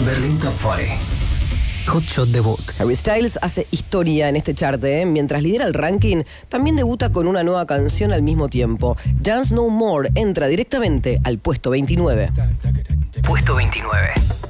Berlín Top 40. Hot Shot debut. Harry Styles hace historia en este chart, Mientras lidera el ranking, también debuta con una nueva canción al mismo tiempo. Dance No More entra directamente al puesto 29. Puesto 29.